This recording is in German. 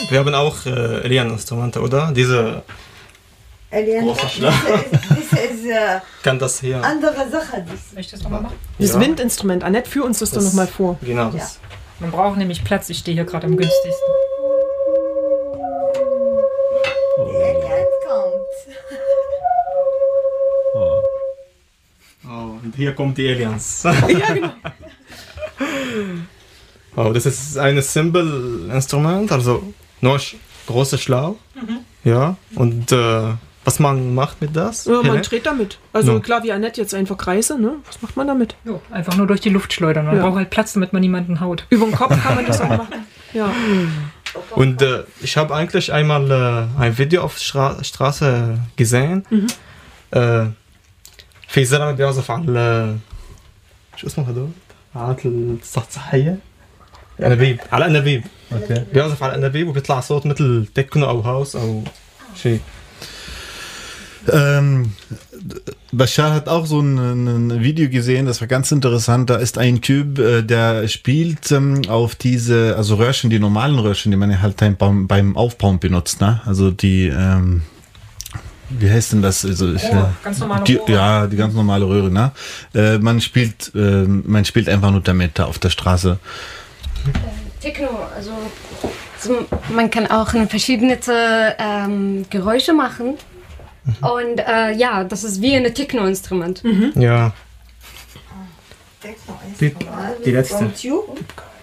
Wir haben auch Alien-Instrumente, oder? Diese große Schlag. Das ist Kann das hier. andere Sache. Möchtest du das nochmal machen? Das Ja. Windinstrument. Annette, führ uns das doch nochmal vor. Genau, das. Man braucht nämlich Platz, ich stehe hier gerade am günstigsten. Alien kommt. Oh, und hier kommt die Aliens. Ja, genau. Oh, das ist ein Cymbal-Instrument, also nur große Schlauch. Ja, und was man macht mit das? Ja, man Helen? dreht damit. Also No. klar, wie Annette jetzt einfach Kreise, ne? Was macht man damit? Jo, einfach nur durch die Luft schleudern. Man Ja. braucht halt Platz, damit man niemanden haut. Über den Kopf kann man das auch machen. Ja. Und ich habe eigentlich einmal ein Video auf Straße gesehen. في زلمه بيعزف على شو اسمه هدول؟ على الصحصحيه انابيب على انابيب Okay. بيعزف على انابيب وبيطلع صوت مثل تكنو او هاوس او شيء. Bashar hat auch so ein Video gesehen, das war ganz interessant. Da ist ein Typ, der spielt auf diese, also Röhrchen, die normalen Röhrchen, die man ja halt beim Aufbauen benutzt, ne? Also die, wie heißt denn das? Also Ganz normale die, Rohre. ja, die ganz normale Röhre, ne? Man spielt einfach nur damit da auf der Straße. Techno, also man kann auch verschiedene Geräusche machen. Und ja, das ist wie ein Techno-Instrument. Ja. Techno Die Instrument. letzte. From Tube.